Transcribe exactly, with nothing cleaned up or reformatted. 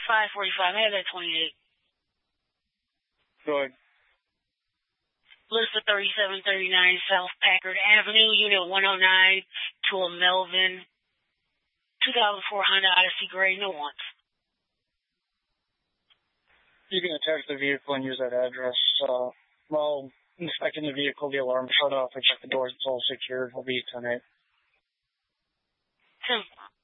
five forty-five. I have that twenty-eight. Go ahead. Lista thirty-seven thirty-nine South Packard Avenue, Unit one oh nine, to a Melvin two thousand four Honda Odyssey Gray, no wants. You can attach the vehicle and use that address. Uh, while inspecting the vehicle, the alarm shut off. I checked the doors, it's all secured. We'll be ten eight. ten